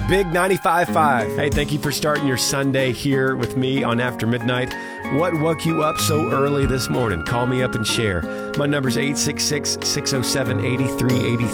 Big 95.5. Hey, thank you for starting your Sunday here with me on After Midnight. What woke you up so early this morning? Call me up and share. My number's 866-607-8383.